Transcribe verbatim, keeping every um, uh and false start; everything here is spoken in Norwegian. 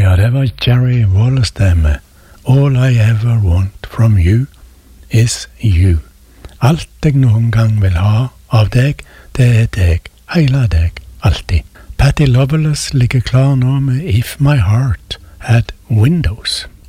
Ja, det var Jerry Wallace med All I ever want from you is you. Alt jeg noen gang vil ha av deg, det er deg, hele deg, alltid. Patti Loveless ligger klar nå med If My Heart Had Windows.